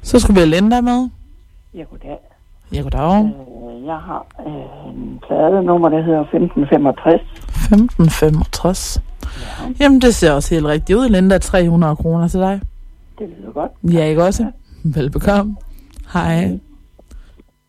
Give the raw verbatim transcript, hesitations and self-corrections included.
Så skulle vi have Linda med. Ja, goddag. Ja, goddag. Øh, jeg har øh, en pladenummer, der hedder femten femogtres. femten femogtres. Ja. Jamen, det ser også helt rigtigt ud. Linda, tre hundrede kroner til dig. Det lyder godt. Ja, ikke også? Velbekomme. Hej.